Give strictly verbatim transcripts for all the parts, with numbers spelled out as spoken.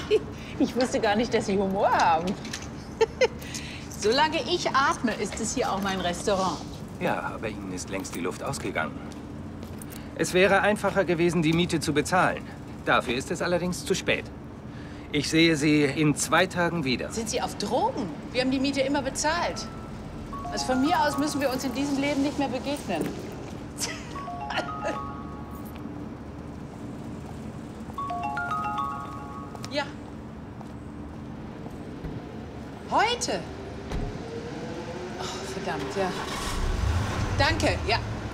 Ich wusste gar nicht, dass Sie Humor haben. Solange ich atme, ist es hier auch mein Restaurant. Ja, aber Ihnen ist längst die Luft ausgegangen. Es wäre einfacher gewesen, die Miete zu bezahlen. Dafür ist es allerdings zu spät. Ich sehe Sie in zwei Tagen wieder. Sind Sie auf Drogen? Wir haben die Miete immer bezahlt. Also von mir aus müssen wir uns in diesem Leben nicht mehr begegnen. Ja. Heute? Oh, verdammt, ja. Danke, ja.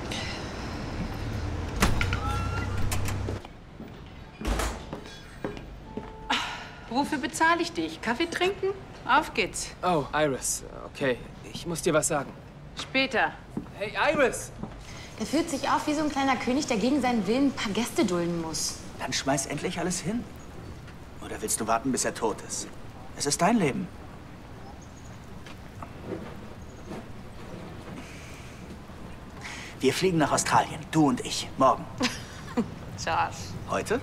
Wofür bezahle ich dich? Kaffee trinken? Auf geht's. Oh, Iris. Okay, ich muss dir was sagen. Später. Hey, Iris! Er fühlt sich auf wie so ein kleiner König, der gegen seinen Willen ein paar Gäste dulden muss. Dann schmeiß endlich alles hin. Oder willst du warten, bis er tot ist? Es ist dein Leben. Wir fliegen nach Australien, du und ich, morgen. Charles. Heute?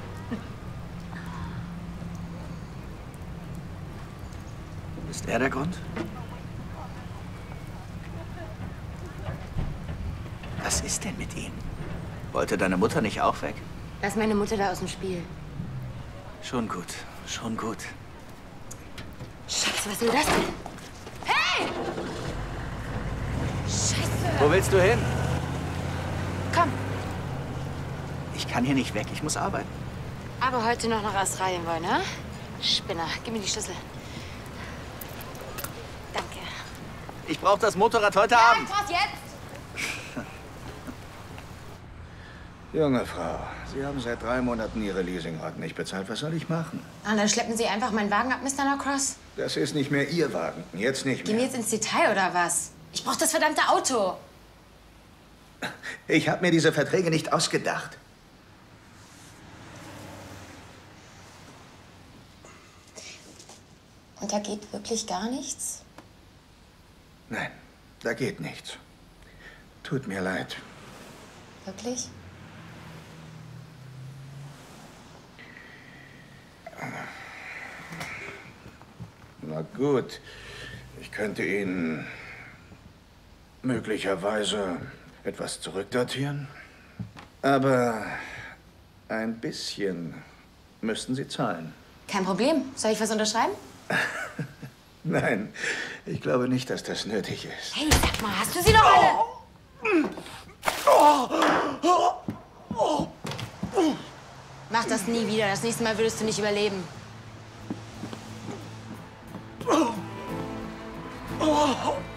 Ist er der Grund? Was ist denn mit ihm? Wollte deine Mutter nicht auch weg? Lass meine Mutter da aus dem Spiel. Schon gut, schon gut. Scheiße, was soll das denn? Hey! Scheiße! Wo willst du hin? Komm, Ich kann hier nicht weg, ich muss arbeiten. aber heute noch nach Australien wollen, ne? Spinner, gib mir die Schlüssel. Danke. Ich brauche das Motorrad heute Ja, Abend. was jetzt? Junge Frau, Sie haben seit drei Monaten Ihre Leasingraten nicht bezahlt. Was soll ich machen? Ah, dann schleppen Sie einfach meinen Wagen ab, Mister Norcross. Das ist nicht mehr Ihr Wagen. Jetzt nicht Gehen wir mehr. jetzt ins Detail, oder was? Ich brauche das verdammte Auto. Ich habe mir diese Verträge nicht ausgedacht. Und da geht wirklich gar nichts? Nein, da geht nichts. Tut mir leid. Wirklich? Na gut, ich könnte Ihnen möglicherweise etwas zurückdatieren. Aber ein bisschen müssten Sie zahlen. Kein Problem. Soll ich was unterschreiben? Nein, ich glaube nicht, dass das nötig ist. Hey, sag mal, hast du sie doch alle? Mach das nie wieder. Das nächste Mal würdest du nicht überleben. Oh.